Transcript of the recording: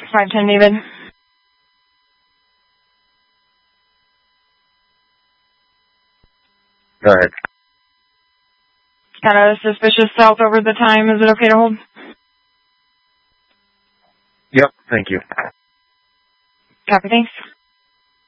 510 David. Go ahead. Got a suspicious south over the time. Is it okay to hold? Yep, thank you. Copy, thanks.